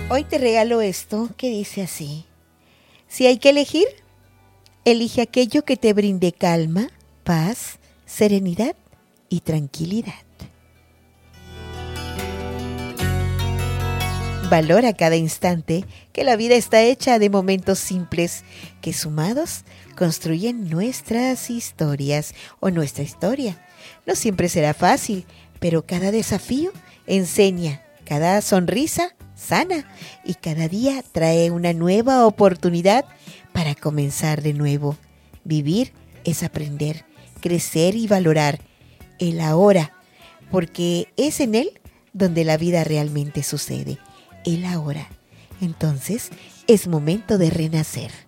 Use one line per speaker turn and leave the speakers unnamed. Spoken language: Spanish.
Hoy te regalo esto que dice así. Si hay que elegir, elige aquello que te brinde calma, paz, serenidad y tranquilidad. Valora cada instante, que la vida está hecha de momentos simples que sumados construyen nuestras historias o nuestra historia. No siempre será fácil, pero cada desafío enseña, cada sonrisa sana y cada día trae una nueva oportunidad para comenzar de nuevo. Vivir es aprender, crecer y valorar el ahora, porque es en él donde la vida realmente sucede. El ahora. Entonces, es momento de renacer.